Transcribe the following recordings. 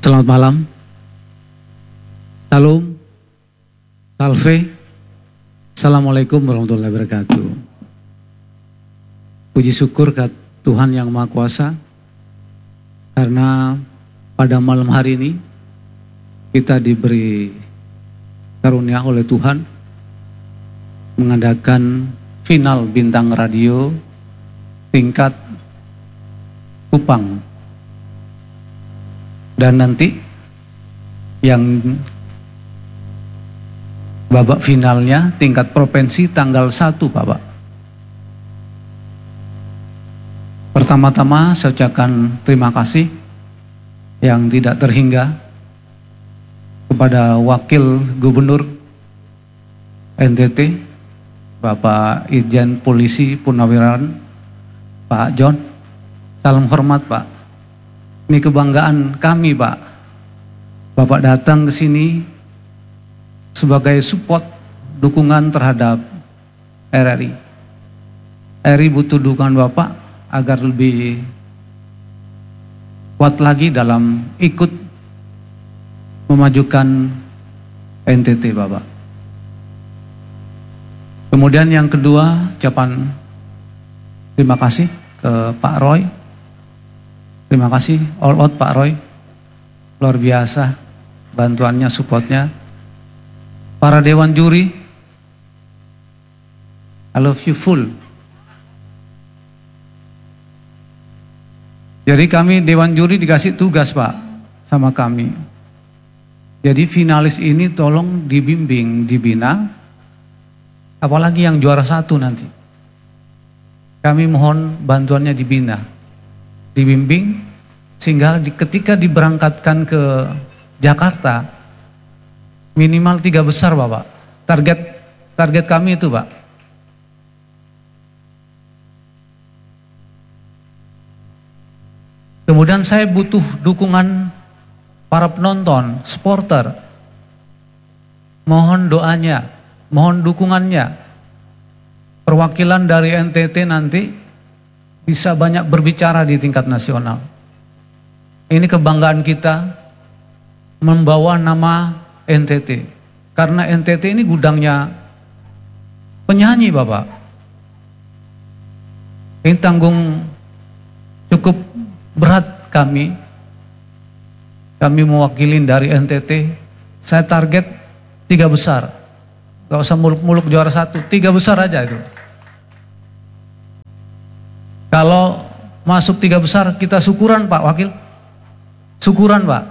Selamat malam. Salam, salve. Assalamualaikum warahmatullahi wabarakatuh. Puji syukur ke Tuhan Yang Maha Kuasa, karena pada malam hari ini kita diberi karunia oleh Tuhan mengadakan final bintang radio tingkat Kupang. Dan nanti yang babak finalnya tingkat provinsi tanggal 1 Bapak. Pertama-tama saya ucapkan terima kasih yang tidak terhingga kepada Wakil Gubernur NTT Bapak Irjen Polisi Purnawirawan Pak John. Salam hormat Pak. Ini kebanggaan kami Pak. Bapak datang ke sini sebagai support dukungan terhadap RRI. RRI butuh dukungan Bapak agar lebih kuat lagi dalam ikut memajukan NTT Bapak. Kemudian yang kedua, ucapan terima kasih ke Pak Roy. Terima kasih all out Pak Roy, luar biasa bantuannya, supportnya. Para dewan juri, I love you full. Jadi kami dewan juri dikasih tugas Pak sama kami. Jadi finalis ini tolong dibimbing, dibina, apalagi yang juara 1 nanti. Kami mohon bantuannya dibina, dibimbing, sehingga ketika diberangkatkan ke Jakarta minimal 3 besar Bapak. Target kami itu Pak. Kemudian saya butuh dukungan para penonton, supporter. Mohon doanya, mohon dukungannya. Perwakilan dari NTT nanti bisa banyak berbicara di tingkat nasional. Ini kebanggaan kita membawa nama NTT. Karena NTT ini gudangnya penyanyi Bapak. Ini tanggung cukup berat kami. Kami mewakilin dari NTT. Saya target 3 besar. Gak usah muluk-muluk juara 1, 3 besar aja itu. Kalau masuk 3 besar kita syukuran Pak Wakil. Syukuran Pak.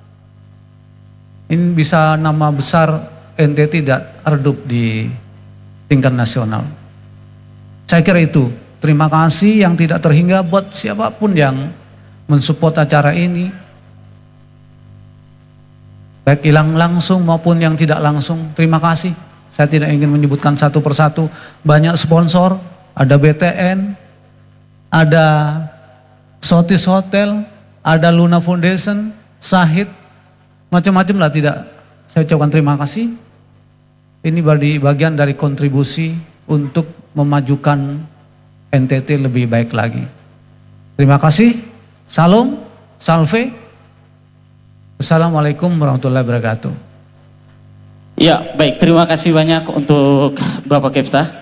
Ini bisa nama besar NTT tidak redup di tingkat nasional. Saya kira itu. Terima kasih yang tidak terhingga buat siapapun yang mensupport acara ini. Baik yang langsung maupun yang tidak langsung. Terima kasih. Saya tidak ingin menyebutkan satu persatu. Banyak sponsor, ada BTN, ada Sotis Hotel, ada Luna Foundation, Sahid, macam-macam lah tidak. Saya ucapkan terima kasih. Ini bagian dari kontribusi untuk memajukan NTT lebih baik lagi. Terima kasih. Salam, salve. Assalamualaikum warahmatullahi wabarakatuh. Ya, baik. Terima kasih banyak untuk Bapak Kepsta.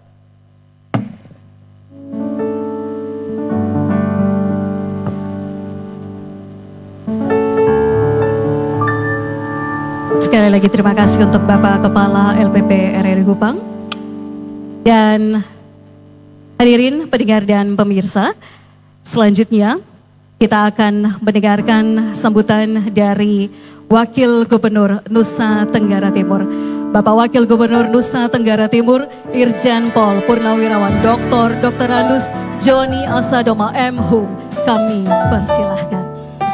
Sekali lagi terima kasih untuk Bapak Kepala LPP RRI Kupang. Dan hadirin pendengar dan pemirsa, selanjutnya kita akan mendengarkan sambutan dari Wakil Gubernur Nusa Tenggara Timur. Bapak Wakil Gubernur Nusa Tenggara Timur, Irjen Pol Purnawirawan Dr. Anus Joni Asadoma M. Hum. Kami persilahkan.